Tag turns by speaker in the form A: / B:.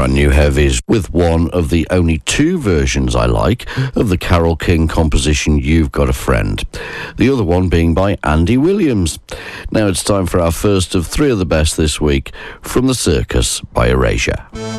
A: brand new heavies with one of the only two versions I like of the Carole King composition You've Got a Friend, the other one being by Andy Williams. Now it's time for our first of three of the best this week, From the Circus by Erasure.